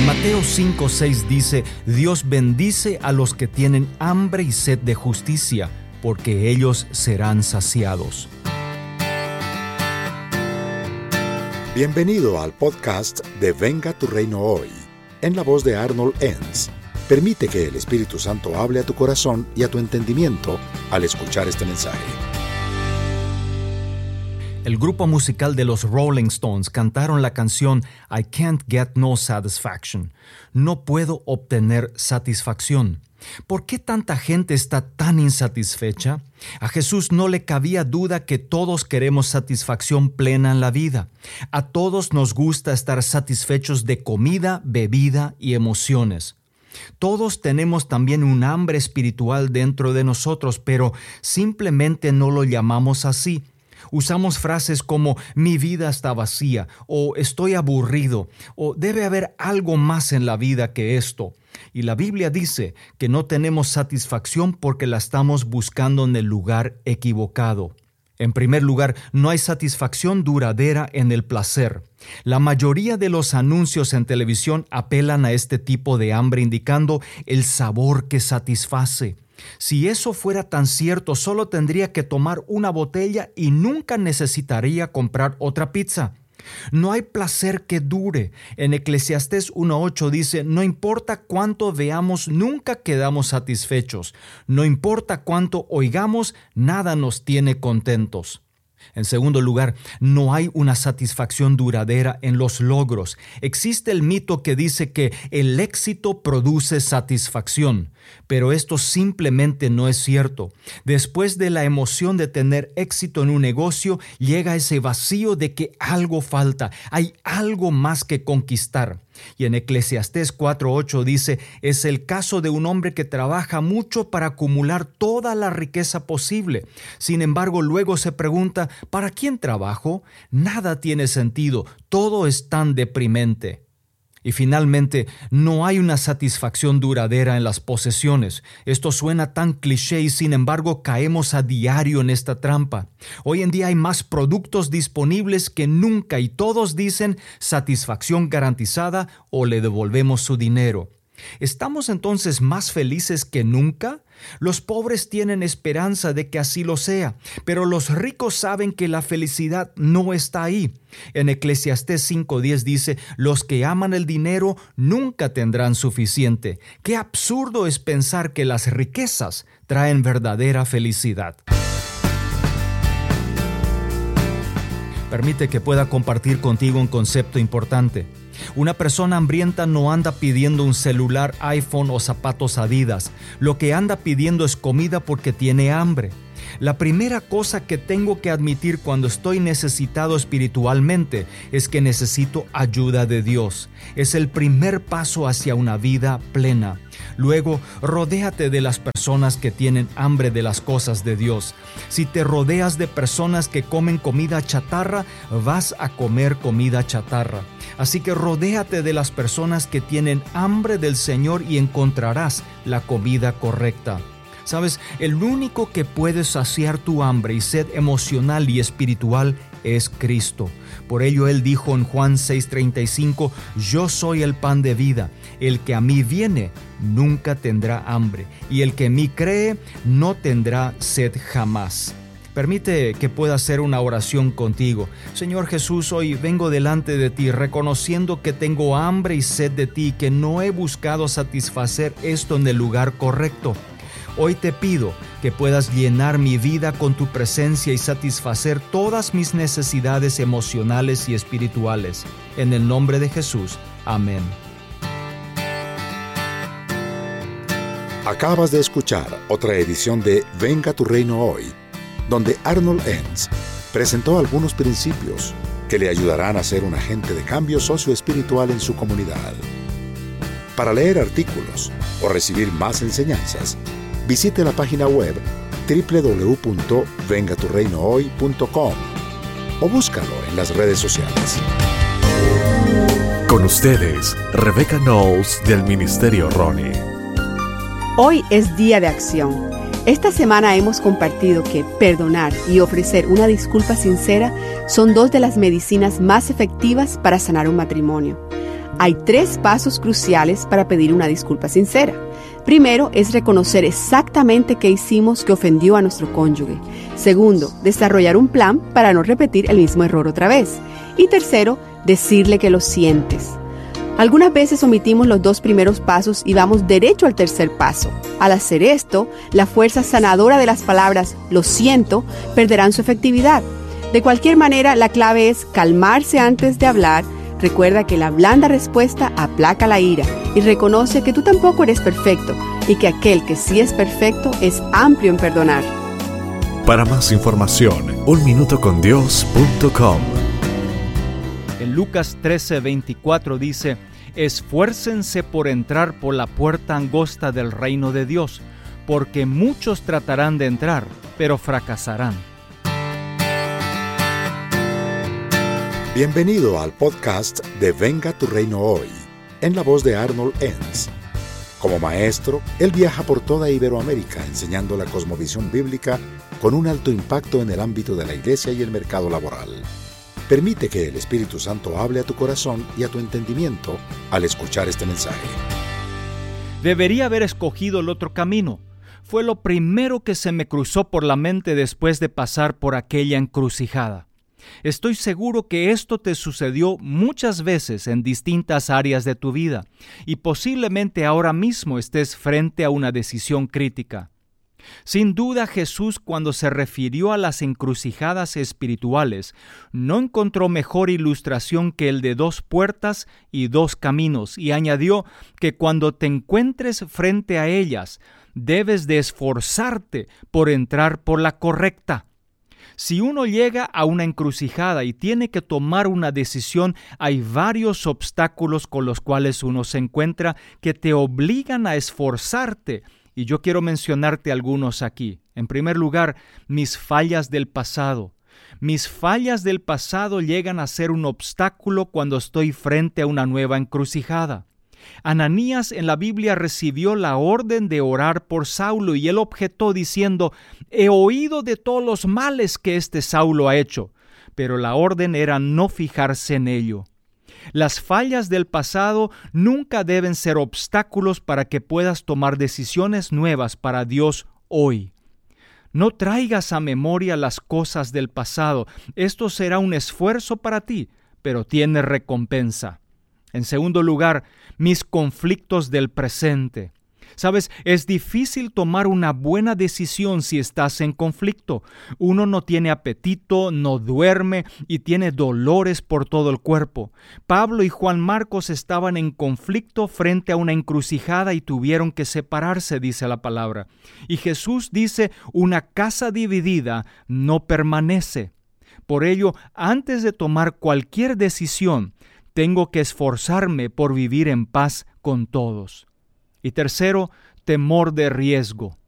Mateo 5:6 dice: Dios bendice a los que tienen hambre y sed de justicia, porque ellos serán saciados. Bienvenido al podcast de Venga tu Reino Hoy, en la voz de Arnold Enns. Permite que el Espíritu Santo hable a tu corazón y a tu entendimiento al escuchar este mensaje. El grupo musical de los Rolling Stones cantaron la canción I Can't Get No Satisfaction. No puedo obtener satisfacción. ¿Por qué tanta gente está tan insatisfecha? A Jesús no le cabía duda que todos queremos satisfacción plena en la vida. A todos nos gusta estar satisfechos de comida, bebida y emociones. Todos tenemos también un hambre espiritual dentro de nosotros, pero simplemente no lo llamamos así. Usamos frases como mi vida está vacía, o estoy aburrido, o debe haber algo más en la vida que esto. Y la Biblia dice que no tenemos satisfacción porque la estamos buscando en el lugar equivocado. En primer lugar, no hay satisfacción duradera en el placer. La mayoría de los anuncios en televisión apelan a este tipo de hambre, indicando el sabor que satisface. Si eso fuera tan cierto, solo tendría que tomar una botella y nunca necesitaría comprar otra pizza. No hay placer que dure. En Eclesiastés 1:8 dice: no importa cuánto veamos, nunca quedamos satisfechos. No importa cuánto oigamos, nada nos tiene contentos. En segundo lugar, no hay una satisfacción duradera en los logros. Existe el mito que dice que el éxito produce satisfacción, pero esto simplemente no es cierto. Después de la emoción de tener éxito en un negocio, llega ese vacío de que algo falta, hay algo más que conquistar. Y en Eclesiastés 4:8 dice: es el caso de un hombre que trabaja mucho para acumular toda la riqueza posible. Sin embargo, luego se pregunta: ¿para quién trabajo? Nada tiene sentido, todo es tan deprimente. Y finalmente, no hay una satisfacción duradera en las posesiones. Esto suena tan cliché y sin embargo caemos a diario en esta trampa. Hoy en día hay más productos disponibles que nunca y todos dicen satisfacción garantizada o le devolvemos su dinero. ¿Estamos entonces más felices que nunca? Los pobres tienen esperanza de que así lo sea, pero los ricos saben que la felicidad no está ahí. En Eclesiastés 5:10 dice: los que aman el dinero nunca tendrán suficiente. Qué absurdo es pensar que las riquezas traen verdadera felicidad. Permite que pueda compartir contigo un concepto importante. Una persona hambrienta no anda pidiendo un celular iPhone o zapatos Adidas. Lo que anda pidiendo es comida porque tiene hambre. La primera cosa que tengo que admitir cuando estoy necesitado espiritualmente es que necesito ayuda de Dios. Es el primer paso hacia una vida plena. Luego, rodéate de las personas que tienen hambre de las cosas de Dios. Si te rodeas de personas que comen comida chatarra, vas a comer comida chatarra. Así que rodéate de las personas que tienen hambre del Señor y encontrarás la comida correcta. ¿Sabes? El único que puede saciar tu hambre y sed emocional y espiritual es Cristo. Por ello Él dijo en Juan 6:35: yo soy el pan de vida. El que a mí viene nunca tendrá hambre, y el que en mí cree no tendrá sed jamás. Permite que pueda hacer una oración contigo. Señor Jesús, hoy vengo delante de ti reconociendo que tengo hambre y sed de ti, que no he buscado satisfacer esto en el lugar correcto. Hoy te pido que puedas llenar mi vida con tu presencia y satisfacer todas mis necesidades emocionales y espirituales. En el nombre de Jesús. Amén. Acabas de escuchar otra edición de Venga tu Reino Hoy, donde Arnold Enns presentó algunos principios que le ayudarán a ser un agente de cambio socioespiritual en su comunidad. Para leer artículos o recibir más enseñanzas, visite la página web www.vengaturreinohoy.com o búscalo en las redes sociales. Con ustedes, Rebecca Knowles del Ministerio Ronnie. Hoy es Día de Acción. Esta semana hemos compartido que perdonar y ofrecer una disculpa sincera son dos de las medicinas más efectivas para sanar un matrimonio. Hay 3 pasos cruciales para pedir una disculpa sincera. Primero es reconocer exactamente qué hicimos que ofendió a nuestro cónyuge. Segundo, desarrollar un plan para no repetir el mismo error otra vez. Y tercero, decirle que lo sientes. Algunas veces omitimos los 2 primeros pasos y vamos derecho al tercer paso. Al hacer esto, la fuerza sanadora de las palabras "lo siento" perderán su efectividad. De cualquier manera, la clave es calmarse antes de hablar. Recuerda que la blanda respuesta aplaca la ira y reconoce que tú tampoco eres perfecto y que aquel que sí es perfecto es amplio en perdonar. Para más información, unminutocondios.com. En Lucas 13:24 dice: esfuércense por entrar por la puerta angosta del reino de Dios, porque muchos tratarán de entrar, pero fracasarán. Bienvenido al podcast de Venga tu Reino Hoy, en la voz de Arnold Enns. Como maestro, él viaja por toda Iberoamérica enseñando la cosmovisión bíblica con un alto impacto en el ámbito de la iglesia y el mercado laboral. Permite que el Espíritu Santo hable a tu corazón y a tu entendimiento al escuchar este mensaje. Debería haber escogido el otro camino. Fue lo primero que se me cruzó por la mente después de pasar por aquella encrucijada. Estoy seguro que esto te sucedió muchas veces en distintas áreas de tu vida y posiblemente ahora mismo estés frente a una decisión crítica. Sin duda, Jesús, cuando se refirió a las encrucijadas espirituales, no encontró mejor ilustración que el de 2 puertas y 2 caminos, y añadió que cuando te encuentres frente a ellas, debes de esforzarte por entrar por la correcta. Si uno llega a una encrucijada y tiene que tomar una decisión, hay varios obstáculos con los cuales uno se encuentra que te obligan a esforzarte. Y yo quiero mencionarte algunos aquí. En primer lugar, mis fallas del pasado. Mis fallas del pasado llegan a ser un obstáculo cuando estoy frente a una nueva encrucijada. Ananías en la Biblia recibió la orden de orar por Saulo y él objetó diciendo: he oído de todos los males que este Saulo ha hecho, pero la orden era no fijarse en ello. Las fallas del pasado nunca deben ser obstáculos para que puedas tomar decisiones nuevas para Dios hoy. No traigas a memoria las cosas del pasado. Esto será un esfuerzo para ti, pero tiene recompensa. En segundo lugar, mis conflictos del presente. Sabes, es difícil tomar una buena decisión si estás en conflicto. Uno no tiene apetito, no duerme y tiene dolores por todo el cuerpo. Pablo y Juan Marcos estaban en conflicto frente a una encrucijada y tuvieron que separarse, dice la palabra. Y Jesús dice: una casa dividida no permanece. Por ello, antes de tomar cualquier decisión, tengo que esforzarme por vivir en paz con todos. Y tercero, temor de riesgo.